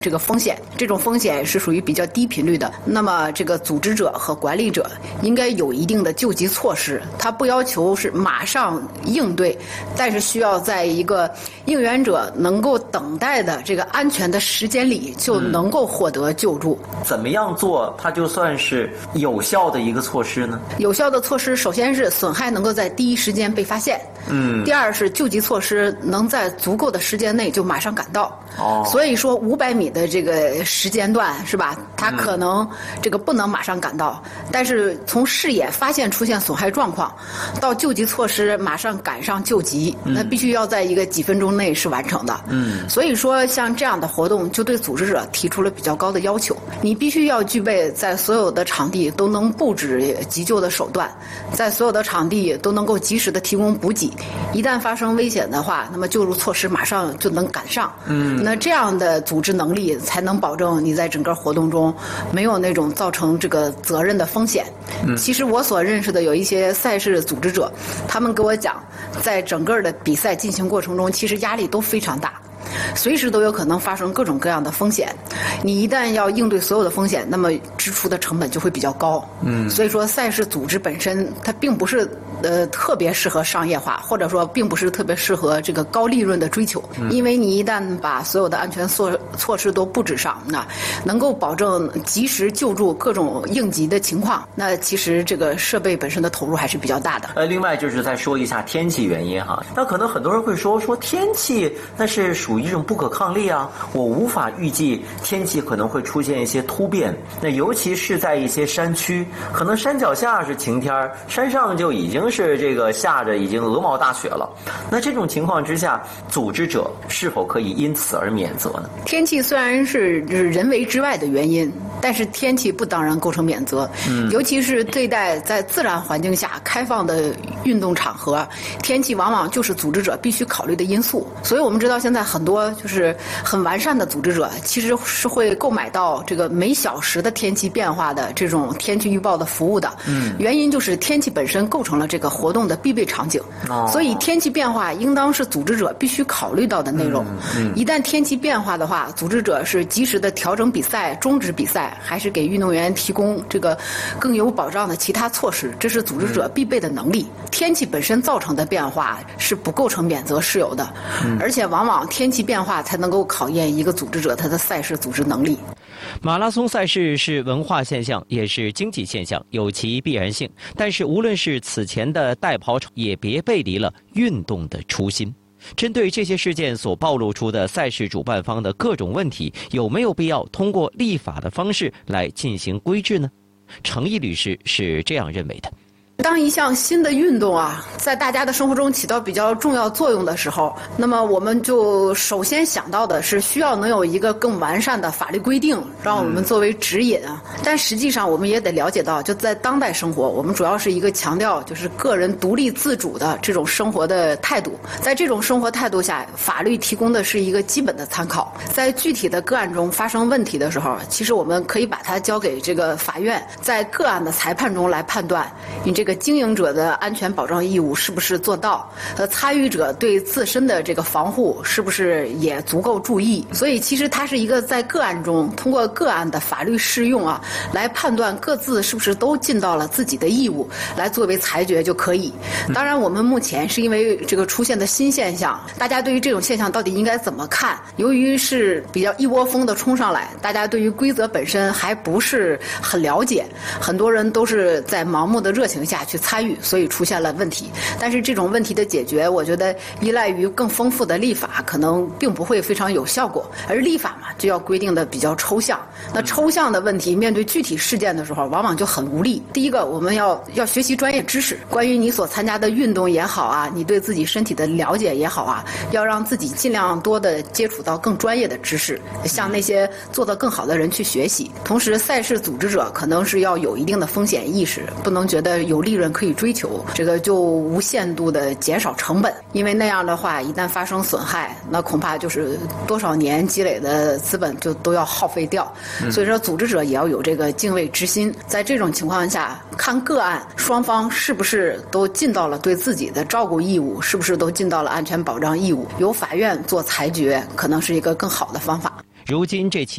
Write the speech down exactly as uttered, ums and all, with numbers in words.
这个风险，这种风险是属于比较低频率的。那么这个组织者和管理者应该有一定的救急措施，他不要求是马上应对，但是需要在一个应援者能够等待的这个安全的时间里就能够获得救助。 嗯、怎么样做它就算是有效的一个措施呢？ 有效的措施首先是损害能够在第一时间被发现，嗯，第二是救急措施能在足够的时间内就马上赶到。哦，所以说五百米的这个时间段是吧？它可能这个不能马上赶到，嗯、但是从视野发现出现损害状况，到救急措施马上赶上救急，嗯、那必须要在一个几分钟内是完成的。嗯，所以说像这样的活动就对组织者提出了比较高的要求，你必须要具备在所有的场地都能布置急救的手段，在所有的场地都能够及时的提供补给，一旦发生危险的话，那么救助措施马上就能赶上。嗯。那这样的组织能力才能保证你在整个活动中没有那种造成这个责任的风险。嗯，其实我所认识的有一些赛事组织者，他们给我讲，在整个的比赛进行过程中，其实压力都非常大。随时都有可能发生各种各样的风险，你一旦要应对所有的风险，那么支出的成本就会比较高。嗯，所以说赛事组织本身它并不是呃特别适合商业化，或者说并不是特别适合这个高利润的追求。嗯，因为你一旦把所有的安全措措施都布置上，那能够保证及时救助各种应急的情况，那其实这个设备本身的投入还是比较大的。 呃，另外就是再说一下天气原因哈，那可能很多人会说说天气那是属于一种不可抗力啊，我无法预计天气可能会出现一些突变，那尤其是在一些山区，可能山脚下是晴天，山上就已经是这个下着已经鹅毛大雪了。那这种情况之下，组织者是否可以因此而免责呢？ 天气虽然是人为之外的原因，但是天气不当然构成免责。嗯，尤其是对待在自然环境下开放的运动场合，天气往往就是组织者必须考虑的因素。所以我们知道现在很多就是很完善的组织者其实是会购买到这个每小时的天气变化的这种天气预报的服务的。嗯，原因就是天气本身构成了这个活动的必备场景。哦，所以天气变化应当是组织者必须考虑到的内容。嗯，嗯一旦天气变化的话，组织者是及时的调整比赛、终止比赛，还是给运动员提供这个更有保障的其他措施，这是组织者必备的能力。嗯、天气本身造成的变化是不构成免责事由的。嗯，而且往往天气变化才能够考验一个组织者他的赛事组织能力。 马拉松赛事是文化现象，也是经济现象，有其必然性。但是无论是此前的代跑场，也别背离了运动的初心。针对这些事件所暴露出的赛事主办方的各种问题，有没有必要通过立法的方式来进行规制呢？程毅律师是这样认为的。 当一项新的运动啊，在大家的生活中起到比较重要作用的时候，那么我们就首先想到的是需要能有一个更完善的法律规定，让我们作为指引啊。嗯、但实际上我们也得了解到，就在当代生活，我们主要是一个强调就是个人独立自主的这种生活的态度。在这种生活态度下，法律提供的是一个基本的参考。在具体的个案中发生问题的时候，其实我们可以把它交给这个法院，在个案的裁判中来判断你这个经营者的安全保障义务是不是做到，呃，参与者对自身的这个防护是不是也足够注意。所以其实它是一个在个案中通过个案的法律适用啊，来判断各自是不是都尽到了自己的义务，来作为裁决就可以。当然我们目前是因为这个出现的新现象，大家对于这种现象到底应该怎么看，由于是比较一窝蜂的冲上来，大家对于规则本身还不是很了解，很多人都是在盲目的热情下去参与，所以出现了问题。但是这种问题的解决，我觉得依赖于更丰富的立法，可能并不会非常有效果。而立法嘛，就要规定的比较抽象。那抽象的问题面对具体事件的时候，往往就很无力。第一个，我们要要学习专业知识，关于你所参加的运动也好啊，你对自己身体的了解也好啊，要让自己尽量多的接触到更专业的知识，向那些做得更好的人去学习。同时，赛事组织者可能是要有一定的风险意识，不能觉得有利润可以追求，这个就无限度的减少成本，因为那样的话，一旦发生损害，那恐怕就是多少年积累的资本就都要耗费掉。嗯、所以说，组织者也要有这个敬畏之心。在这种情况下，看个案双方是不是都尽到了对自己的照顾义务，是不是都尽到了安全保障义务，由法院做裁决，可能是一个更好的方法。 如今这起